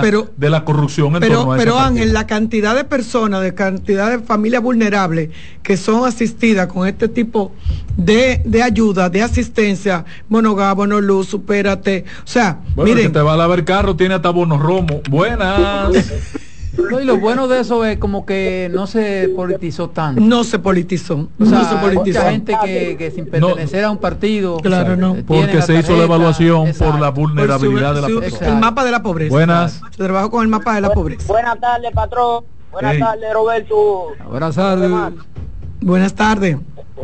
de la corrupción en torno a pero Ángel, la cantidad de personas, de cantidad de familias vulnerables que son asistidas con este tipo de ayuda, de asistencia, Monogá, Bonoluz, Supérate, o sea, bueno, miren, el que te va a lavar el carro tiene hasta bonos romo. Buenas. No, y lo bueno de eso es como que no se politizó tanto. No se politizó. O sea, no se politizó. Mucha gente que sin pertenecer a un partido. Claro, no. Porque se hizo la evaluación por la vulnerabilidad de la persona. El mapa de la pobreza. Buenas. Se trabajó con el mapa de la pobreza. Buenas tardes, patrón. Buenas tardes, Roberto. Buenas tardes. Buenas tardes.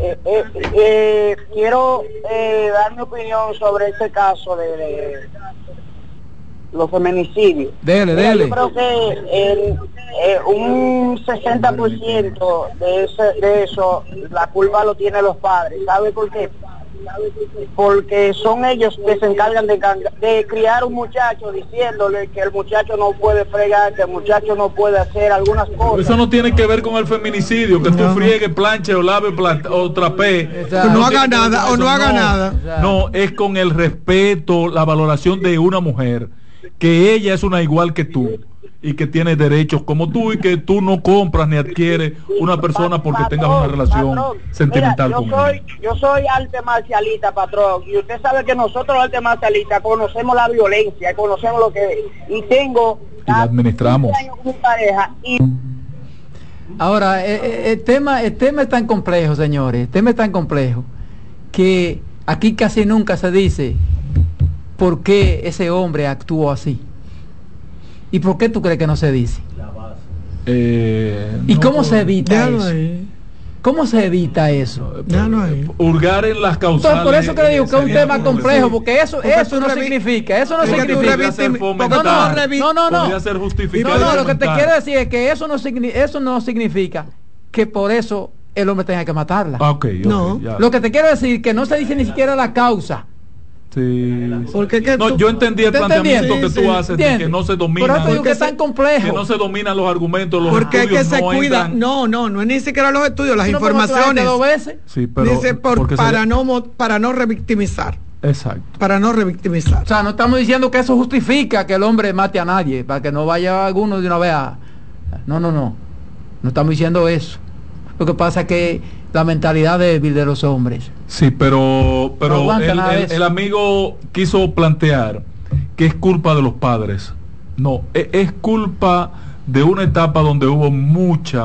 Quiero dar mi opinión sobre este caso de los feminicidios. Dele. Yo creo que un 60% de eso, la culpa lo tienen los padres. ¿Sabe por qué? Porque son ellos que se encargan de criar un muchacho diciéndole que el muchacho no puede fregar, que el muchacho no puede hacer algunas cosas. Eso no tiene que ver con el feminicidio, que tú friegues, planche o lave o trapee. No haga nada o no haga nada. No, es con el respeto, la valoración de una mujer, que ella es una igual que tú y que tiene derechos como tú y que tú no compras ni adquieres una persona porque tengas una relación sentimental con ella. Yo soy arte marcialista, patrón, y usted sabe que nosotros los arte marcialistas conocemos la violencia, conocemos lo que es, y tengo y la administramos. años con mi pareja y ahora el tema es tan complejo, señores, el tema es tan complejo que aquí casi nunca se dice por qué ese hombre actuó así. ¿Y por qué tú crees que no se dice? ¿Y cómo se evita eso? ¿Cómo se evita eso? Hurgar en las causales. Entonces, por eso que le digo que es un tema complejo, porque eso no significa. Eso no significa. Podría ser justificado. No, lo que te quiero decir es que eso no significa que por eso el hombre tenga que matarla. No. Lo que te quiero decir es que no se dice ni siquiera la causa. Sí. Porque no, yo entendí el planteamiento que tú haces de que no se domina. Por eso digo que es tan complejo. Que no se dominan los argumentos, los porque estudios es que se no cuida. entran. No es ni siquiera los estudios, las informaciones. Sí, pero dice para no revictimizar. Exacto. Para no revictimizar. O sea, no estamos diciendo que eso justifica que el hombre mate a nadie, para que no vaya alguno de una vez a... No estamos diciendo eso. Lo que pasa es que la mentalidad débil de los hombres. Sí, pero el amigo quiso plantear que es culpa de los padres. No, es culpa de una etapa donde hubo mucha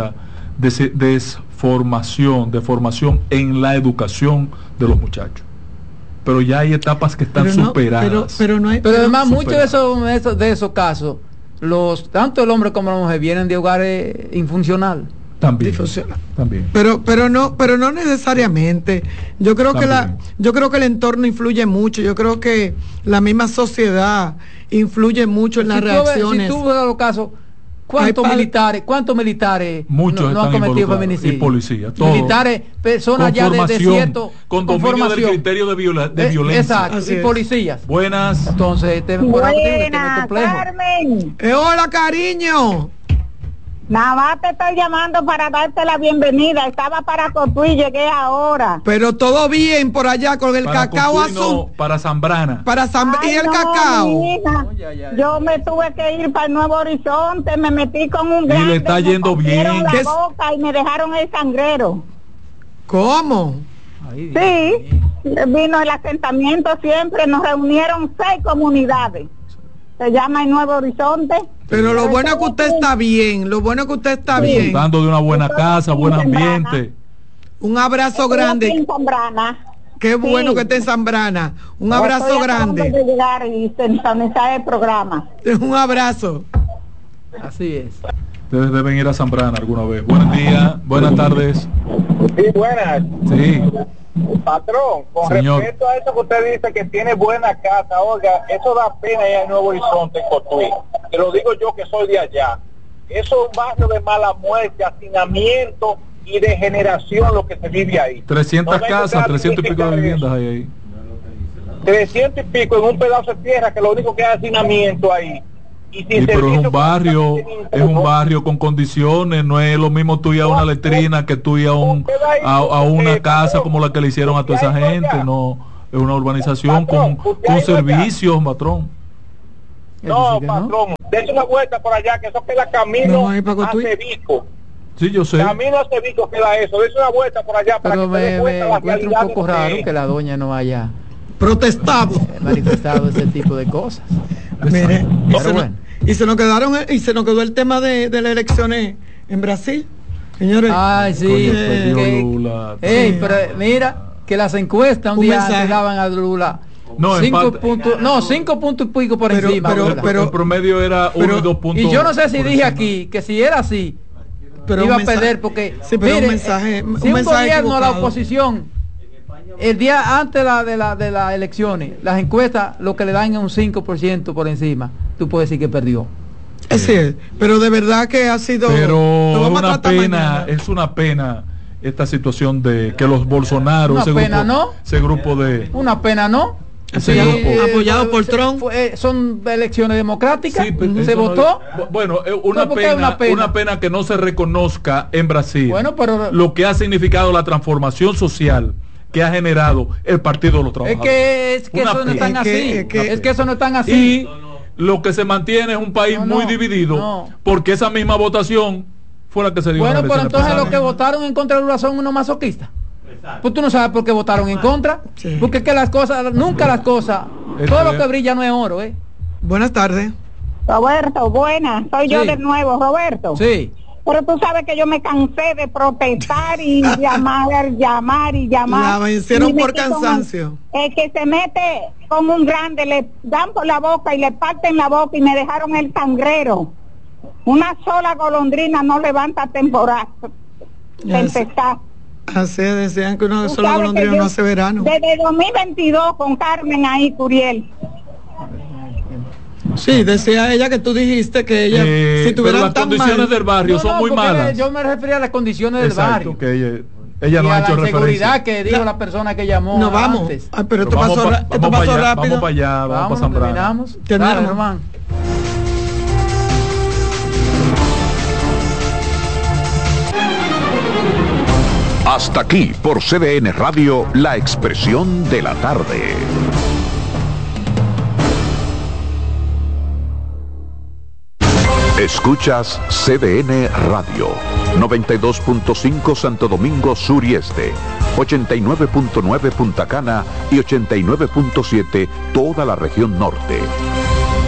deformación en la educación de los muchachos. Pero ya hay etapas que están superadas. Pero además muchos de esos casos, tanto el hombre como la mujer vienen de hogares infuncionales. También. Pero no necesariamente. Yo creo que el entorno influye mucho. Yo creo que la misma sociedad influye mucho en las reacciones. Si tú ves los casos, ¿cuántos militares muchos no han cometido feminicidio? Y policías, militares, personas ya de cierto con dominio del criterio de violencia. Exacto. Así y policías. Buenas. Entonces, buenas, Carmen. Hola, cariño. Nada más te estoy llamando para darte la bienvenida. Estaba para Cotuí, llegué ahora. Pero todo bien por allá con el para cacao Cotuí, azul. No, para Zambrana. ¿Y el cacao? Yo me tuve que ir para el Nuevo Horizonte, me metí con un grande. Y le está yendo bien. La boca y me dejaron el sangrero. ¿Cómo? Sí, vino el asentamiento siempre, nos reunieron 6 comunidades. Se llama el Nuevo Horizonte. Pero lo bueno es que usted está bien, bien. Disfrutando de una buena casa, buen ambiente. Un abrazo grande. En Zambrana. Qué bueno que esté en Zambrana. Un abrazo grande. De llegar y sintonizar el programa. Un abrazo. Así es. Ustedes deben ir a Zambrana alguna vez. Buenos días, buenas tardes. Sí, buenas. Sí. Patrón, con Señor. respecto a eso que usted dice que tiene buena casa, oiga, eso da pena allá en Nuevo Horizonte, en Cotuí. Te lo digo yo que soy de allá. Eso es un barrio de mala muerte, hacinamiento y degeneración lo que se vive ahí. 300 casas, 300 y pico de viviendas hay ahí. 300 y pico en un pedazo de tierra que lo único que hay es hacinamiento ahí. Y pero es un barrio con condiciones, no es lo mismo tú ir a una letrina que tú ir a una casa como la que le hicieron a toda esa gente. No, es una urbanización con servicios, patrón. No, patrón, dése una vuelta por allá, que eso queda camino a Cebico. Sí, yo sé. Camino a Cebico queda eso, dése una vuelta por allá para pero que se dé cuenta me la encuentro realidad un poco raro que la doña no haya protestado, manifestado ese tipo de cosas. Mire, pero bueno. y se nos quedó el tema de las elecciones en Brasil, señores. Ay, sí. Pero mira que las encuestas un día antes daban a Lula 5 puntos y pico por encima. Pero el promedio era 1 y 2 puntos. Y yo no sé si dije aquí que si era así, pero iba a perder, porque mire, si un gobierno a la oposición el día antes de las elecciones, las encuestas lo que le dan es un 5% por encima, tú puedes decir que perdió. Sí, pero de verdad que ha sido. Pero es una pena esta situación de que los Bolsonaro, ese grupo de. Una pena, ¿no? Sí, apoyado por Trump. Son elecciones democráticas, se votó. Bueno, una pena que no se reconozca en Brasil lo que ha significado la transformación social que ha generado el Partido de los Trabajadores. Es que eso no es tan así. Es que eso no es tan así. Y lo que se mantiene es un país muy dividido, porque esa misma votación fue la que se dio. Bueno, pero entonces los que votaron en contra de Lula son unos masoquistas. Pues tú no sabes por qué votaron en contra. Sí. Porque es que las cosas, nunca las cosas, todo lo que brilla no es oro, Buenas tardes. Roberto, buenas. Soy yo de nuevo, Roberto. Sí. Pero tú sabes que yo me cansé de protestar y llamar. La vencieron por cansancio. El que se mete con un grande, le dan por la boca y le parten la boca y me dejaron el sangrero. Una sola golondrina no levanta temporada. Así decían que una sola golondrina no hace verano. Desde 2022 con Carmen ahí, Curiel. Sí, decía ella que tú dijiste que ella si tuvieran las condiciones del barrio son muy malas. Yo me refería a las condiciones del barrio. Que ella no ha hecho referencia. La seguridad que dijo la persona que llamó. No vamos. Antes. Ay, pero esto pasó rápido. Vamos para allá, vamos para Zambrano. Terminamos. Hasta aquí por CDN Radio, la expresión de la tarde. Escuchas CDN Radio, 92.5 Santo Domingo Sur y Este, 89.9 Punta Cana y 89.7 toda la región norte.